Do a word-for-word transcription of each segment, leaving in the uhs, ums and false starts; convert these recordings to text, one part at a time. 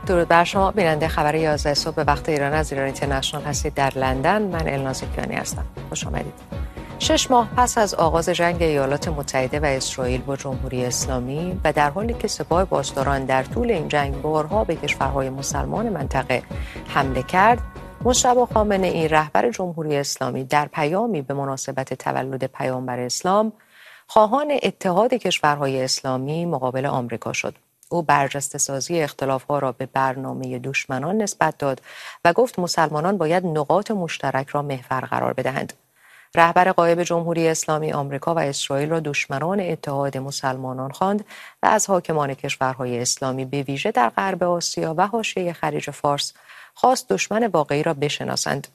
درود بر شما بیننده خبر یازده صبح به وقت ایران از ایران اینترنشنال هستید در لندن. من الناز کیانی هستم. خوش آمدید. شش ماه پس از آغاز جنگ ایالات متحده و اسرائیل با جمهوری اسلامی و در حالی که سپاه پاسداران در طول این جنگ بارها به کشورهای مسلمان منطقه حمله کرد، مجتبی خامنه‌ای رهبر جمهوری اسلامی در پیامی به مناسبت تولد پیامبر اسلام خواهان اتحاد کشورهای اسلامی مقابل آمریکا شد. او برجسته سازی اختلاف‌ها را به برنامه دشمنان نسبت داد و گفت مسلمانان باید نقاط مشترک را محور قرار بدهند. رهبر غایب جمهوری اسلامی آمریکا و اسرائیل را دشمنان اتحاد مسلمانان خواند و از حاکمان کشورهای اسلامی به ویژه در غرب آسیا و حاشیه خلیج فارس خواست دشمن واقعی را بشناسند.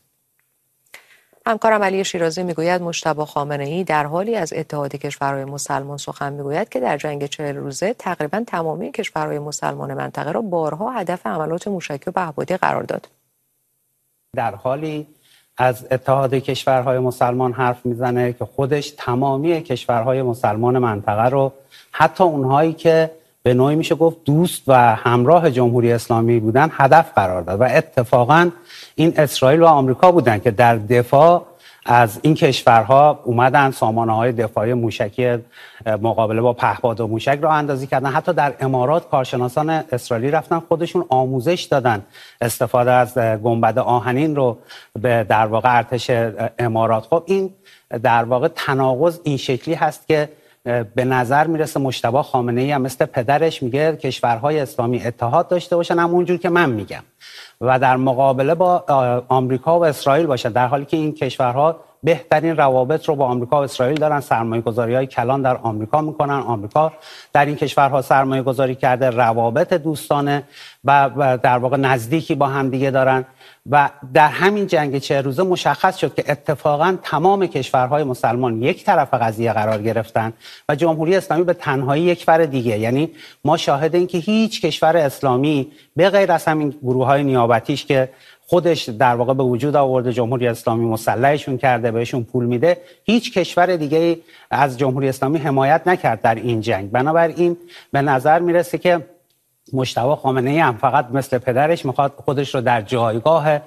همکارم علی شیرازی میگوید مجتبی خامنه‌ای در حالی از اتحاد کشورهای مسلمان سخن میگوید که در جنگ چهل روزه تقریبا تمامی کشورهای مسلمان منطقه را بارها هدف حملات موشکی و پهپادی قرار داد. در حالی از اتحاد کشورهای مسلمان حرف میزنه که خودش تمامی کشورهای مسلمان منطقه رو، حتی اونهایی که به نوعی میشه گفت دوست و همراه جمهوری اسلامی بودن، هدف قرار داد و اتفاقا این اسرائیل و آمریکا بودن که در دفاع از این کشورها اومدن سامانه‌های دفاعی موشکی مقابله با پهپاد و موشک را اندازی کردن. حتی در امارات کارشناسان اسرائیلی رفتن خودشون آموزش دادن استفاده از گنبد آهنین رو به در واقع ارتش امارات. خب این در واقع تناقض این شکلی هست که به نظر میرسه مجتبی خامنه‌ای هم مثل پدرش میگه کشورهای اسلامی اتحاد داشته باشن، هم اونجور که من میگم، و در مقابله با آمریکا و اسرائیل باشن، در حالی که این کشورها بهترین روابط رو با آمریکا و اسرائیل دارن، سرمایه‌گذاری‌های کلان در آمریکا میکنن، آمریکا در این کشورها سرمایه‌گذاری کرده، روابط دوستانه و در واقع نزدیکی با هم دیگه دارن و در همین جنگ چه روزه مشخص شد که اتفاقا تمام کشورهای مسلمان یک طرف قضیه قرار گرفتن و جمهوری اسلامی به تنهایی یک فر دیگه. یعنی ما شاهد این که هیچ کشور اسلامی به غیر از همین گروه‌های نیابتیش که خودش در واقع به وجود آورده، جمهوری اسلامی مسلحشون کرده، بهشون پول میده، هیچ کشور دیگه از جمهوری اسلامی حمایت نکرد در این جنگ. بنابراین به نظر میرسه که مجتبی خامنه‌ای هم فقط مثل پدرش میخواد خودش رو در جایگاه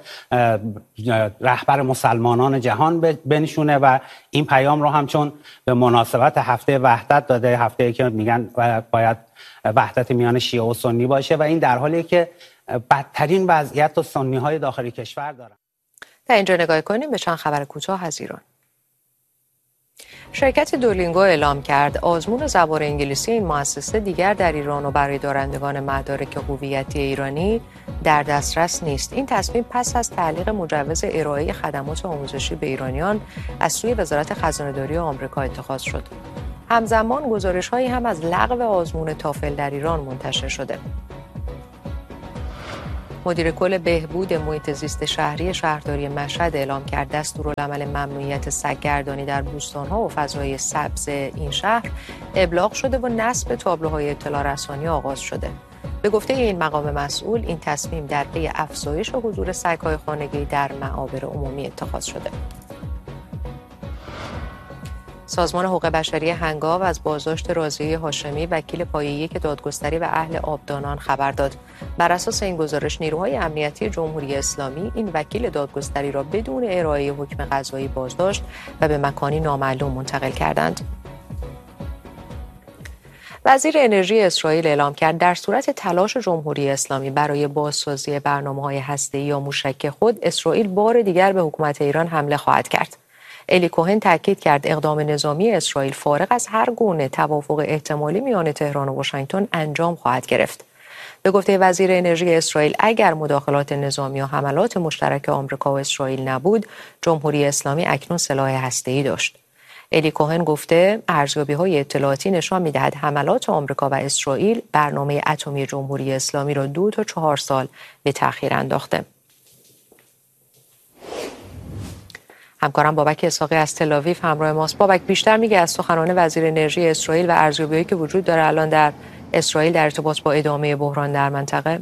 رهبر مسلمانان جهان بنشونه و این پیام رو هم چون به مناسبت هفته وحدت داده، هفته‌ای که میگن باید وحدت میان شیعه و سنی باشه و این در حالیه که بدترین وضعیت و سنی‌های داخل کشور دارن. در اینجا نگاه کنیم به چند خبر کوتاه از ایران. شرکت دولینگو اعلام کرد آزمون زبان انگلیسی این مؤسسه دیگر در ایران و برای دارندگان مدارک هویتی ایرانی در دسترس نیست. این تصمیم پس از تعلیق مجوز ارائه خدمات آموزشی به ایرانیان از سوی وزارت خزانه‌داری آمریکا اتخاذ شد. همزمان گزارش‌هایی هم از لغو آزمون تافل در ایران منتشر شده. مدیر کل بهبود محیط زیست شهری شهرداری مشهد اعلام کرد دستورالعمل ممنوعیت سگ‌گردانی در بوستان‌ها و فضای سبز این شهر ابلاغ شده و نصب تابلوهای اطلاع رسانی آغاز شده. به گفته این مقام مسئول، این تصمیم در پی افزایش حضور سگ‌های خانگی در معابر عمومی اتخاذ شده. سازمان حقوق بشری هنگاو از بازداشت راضیه هاشمی وکیل پایه یک دادگستری و اهل آبدانان خبر داد. بر اساس این گزارش نیروهای امنیتی جمهوری اسلامی این وکیل دادگستری را بدون ارائه حکم قضایی بازداشت و به مکانی نامعلوم منتقل کردند. وزیر انرژی اسرائیل اعلام کرد در صورت تلاش جمهوری اسلامی برای بازسازی برنامه‌های هسته‌ای یا موشک خود، اسرائیل بار دیگر به حکومت ایران حمله خواهد کرد. الی کوهن تاکید کرد اقدام نظامی اسرائیل فارغ از هر گونه توافق احتمالی میان تهران و واشنگتن انجام خواهد گرفت. به گفته وزیر انرژی اسرائیل، اگر مداخلات نظامی و حملات مشترک آمریکا و اسرائیل نبود، جمهوری اسلامی اکنون سلاح هسته‌ای داشت. الی کوهن گفته ارزیابی‌های اطلاعاتی نشان می‌دهد حملات آمریکا و اسرائیل برنامه اتمی جمهوری اسلامی را دو تا چهار سال به تأخیر انداخته. همکارم بابک اسحاقی از تل‌آویو همراه ماست. بابک، بیشتر میگه از سخنان وزیر انرژی اسرائیل و ارزیابی‌هایی که وجود داره الان در اسرائیل در ارتباط با ادامه بحران در منطقه؟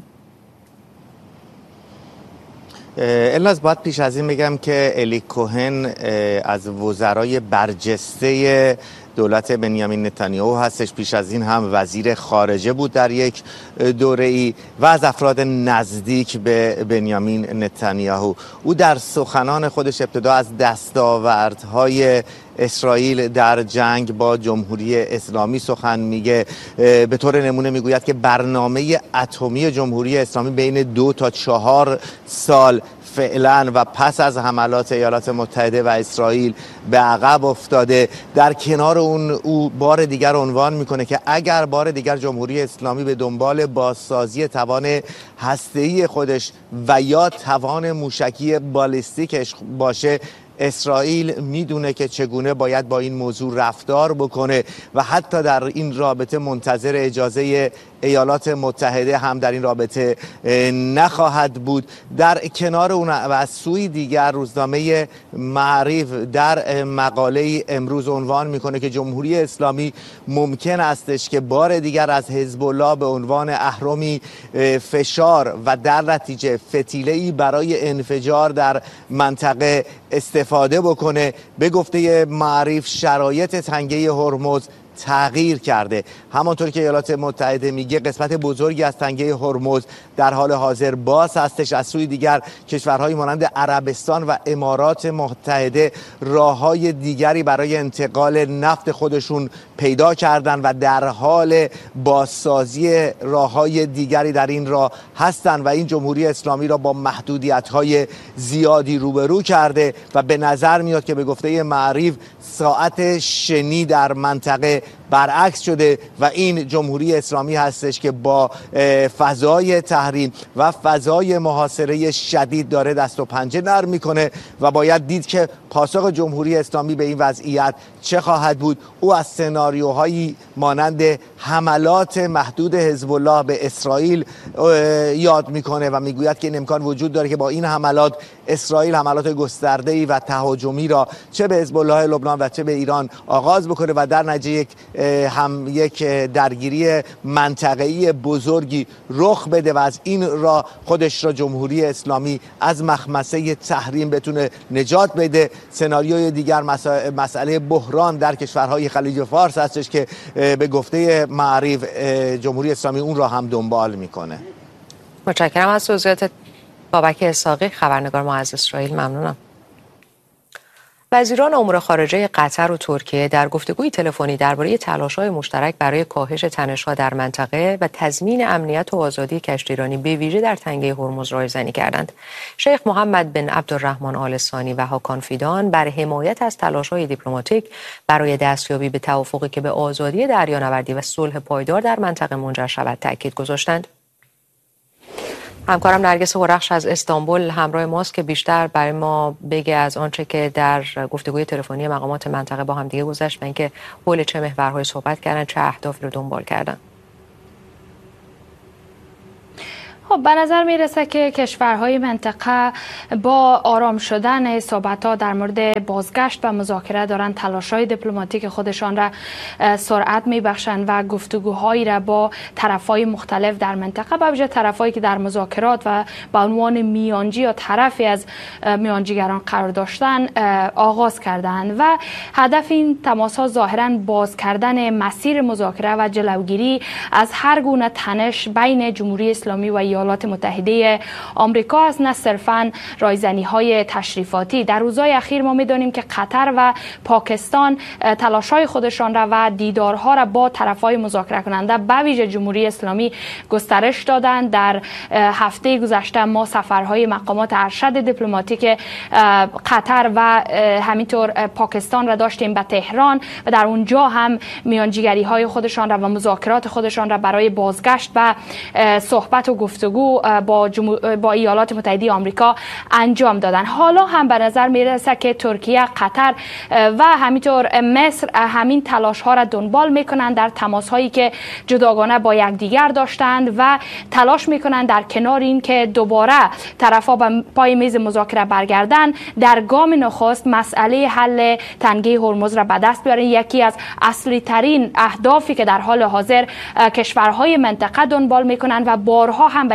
الناز، باید پیش از این بگم که الی کوهن از وزرای برجسته دولت بنیامین نتانیاهو هستش. پیش از این هم وزیر خارجه بود در یک دوره‌ای و از افراد نزدیک به بنیامین نتانیاهو. او در سخنان خودش ابتدا از دستاوردهای اسرائیل در جنگ با جمهوری اسلامی سخن میگه. به طور نمونه میگوید که برنامه اتمی جمهوری اسلامی بین دو تا چهار سال فعلا و پس از حملات ایالات متحده و اسرائیل به عقب افتاده. در کنار اون او بار دیگر عنوان میکنه که اگر بار دیگر جمهوری اسلامی به دنبال بازسازی توان هسته‌ای خودش و یا توان موشکی بالستیکش باشه، اسرائیل میدونه که چگونه باید با این موضوع رفتار بکنه و حتی در این رابطه منتظر اجازه ایالات متحده هم در این رابطه نخواهد بود. در کنار اون و از سوی دیگر روزنامه معارف در مقاله امروز عنوان میکنه که جمهوری اسلامی ممکن استش که بار دیگر از حزب الله به عنوان اهرمی فشار و در نتیجه فتیله‌ای برای انفجار در منطقه استفاده بکنه. به گفته معارف شرایط تنگه هرمز تغییر کرده. همانطور که ایالات متحده میگه قسمت بزرگی از تنگه هرمز در حال حاضر باز هستش. از سوی دیگر کشورهای مانند عربستان و امارات متحده راههای دیگری برای انتقال نفت خودشون پیدا کردن و در حال بازسازی راههای دیگری در این راه هستند و این جمهوری اسلامی را با محدودیت‌های زیادی روبرو کرده و به نظر میاد که به گفته معارف ساعت شنی در منطقه برعکس شده و این جمهوری اسلامی هستش که با فضای تحریم و فضای محاصره شدید داره دست و پنجه نرم میکنه و باید دید که پاسخ جمهوری اسلامی به این وضعیت چه خواهد بود. او از سناریوهایی مانند حملات محدود حزب الله به اسرائیل یاد میکنه و میگوید که این امکان وجود داره که با این حملات اسرائیل حملات گسترده‌ای و تهاجمی را چه به حزب الله لبنان و چه به ایران آغاز بکنه و در نتیجه یک هم یک درگیری منطقه‌ای بزرگی رخ بده و از این را خودش را جمهوری اسلامی از مخمسه تحریم بتونه نجات بده. سناریوی دیگر مسئله بحران در کشورهای خلیج فارس هستش که به گفته معارف جمهوری اسلامی اون را هم دنبال میکنه. متشکرم از توضیحات بابک اسحاقی، خبرنگار ما از اسرائیل. ممنونم. وزیران امور خارجه قطر و ترکیه در گفتگوی تلفنی درباره تلاش‌های مشترک برای کاهش تنش‌ها در منطقه و تضمین امنیت و آزادی کشتیرانی به ویژه در تنگه هرمز رایزنی کردند. شیخ محمد بن عبدالرحمن آل ثانی و حاکان فیدان بر حمایت از تلاش‌های دیپلماتیک برای دستیابی به توافقی که به آزادی دریانوردی و صلح پایدار در منطقه منجر شود تاکید گذاشتند. همکارم نرگس هورخش از استانبول همراه ماست که بیشتر برای ما بگه از آنچه که در گفتگوی تلفنی مقامات منطقه با هم دیگه گذشت و اینکه حول چه محورهای صحبت کردن، چه اهدافی رو دنبال کردن. خب به نظر میرسه که کشورهای منطقه با آرام شدن صحبت‌ها در مورد بازگشت و مذاکره دارن تلاش‌های دیپلماتیک خودشان را سرعت میبخشند و گفتگوهایی را با طرف‌های مختلف در منطقه، به ویژه طرف‌هایی که در مذاکرات و به عنوان میانجی یا طرفی از میانجیگران قرار داشتن آغاز کردند و هدف این تماس‌ها ظاهراً باز کردن مسیر مذاکره و جلوگیری از هر گونه تنش بین جمهوری اسلامی و ایالات متحده آمریکا است، نه صرفاً رایزنی‌های تشریفاتی. در روزهای اخیر ما می‌دانیم که قطر و پاکستان تلاش‌های خودشان را و دیدارها را با طرف‌های مذاکره کننده به ویژه جمهوری اسلامی گسترش دادند. در هفته گذشته ما سفرهای مقامات ارشد دیپلماتیک قطر و همینطور پاکستان را داشتیم به تهران و در اونجا هم میانجیگری‌های خودشان را و مذاکرات خودشان را برای بازگشت و صحبت و گفتگو با, جمهور... با ایالات متحده آمریکا انجام دادن. حالا هم به نظر میرسه که ترکیه، قطر و همینطور مصر همین تلاش ها را دنبال میکنند در تماس هایی که جداگانه با یکدیگر داشتند و تلاش میکنند در کنار این که دوباره طرفا به پای میز مذاکره برگردن، در گام نخست مسئله حل تنگه هرمز را به دست بیارن. یکی از اصلی ترین اهدافی که در حال حاضر کشورهای منطقه دنبال میکنند و بارها هم به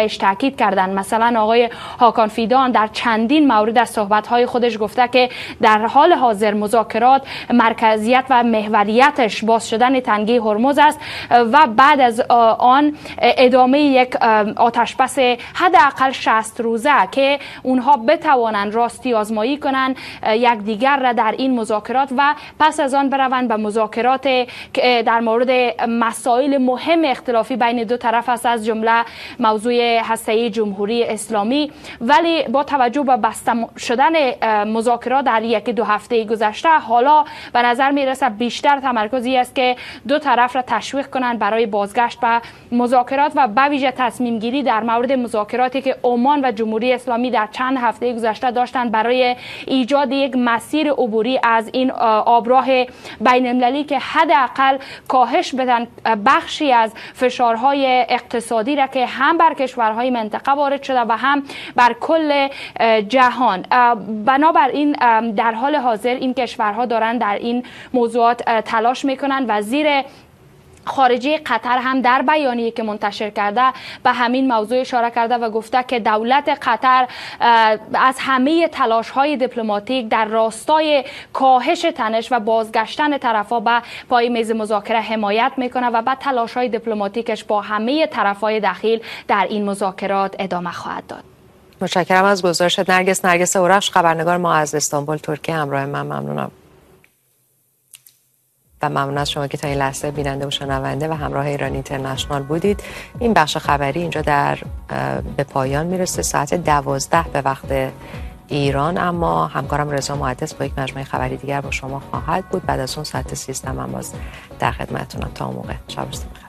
علیهش تاکید کردند. مثلا آقای هاکان فیدان در چندین مورد از صحبت‌های خودش گفته که در حال حاضر مذاکرات مرکزیت و محوریتش باز شدن تنگه هرمز است و بعد از آن ادامه یک آتشبس حداقل شصت روزه که اونها بتوانند راستی آزمایی کنند یک دیگر را در این مذاکرات و پس از آن بروند به مذاکرات در مورد مسائل مهم اختلافی بین دو طرف است، از جمله موضوع هسته‌ای جمهوری اسلامی. ولی با توجه به بسته شدن مذاکرات در یک دو هفته گذشته، حالا به نظر میرسه بیشتر تمرکزی است که دو طرف را تشویق کنند برای بازگشت به مذاکرات و به ویژه تصمیم گیری در مورد مذاکراتی که عمان و جمهوری اسلامی در چند هفته گذشته داشتند برای ایجاد یک مسیر عبوری از این آبراه بین المللی که حداقل کاهش بدن بخشی از فشارهای اقتصادی را که هم بر کشورهای منطقه وارد شده و هم بر کل جهان. بنابراین در حال حاضر این کشورها دارند در این موضوعات تلاش میکنند. وزیر خارجه قطر هم در بیانیه‌ای که منتشر کرده به همین موضوع اشاره کرده و گفته که دولت قطر از همه تلاش‌های دیپلماتیک در راستای کاهش تنش و بازگشتن طرف‌ها به پای میز مذاکره حمایت میکنه و بعد تلاش‌های دیپلماتیکش با همه طرف‌های دخیل در این مذاکرات ادامه خواهد داد. متشکرم از گزارشت نرگس. نرگس اورخش، خبرنگار ما از استانبول ترکیه، همراه من. ممنونم و ممنون از شما که تا این لحظه بیننده و شنونده و همراه ایران اینترنشنال بودید. این بخش خبری اینجا در به پایان میرسه، ساعت دوازده به وقت ایران، اما همکارم رضا محدث با یک مجموعه خبری دیگر با شما خواهد بود. بعد از اون ساعت سیزده من باز در خدمتتونم. تا اون موقع شب بخیر.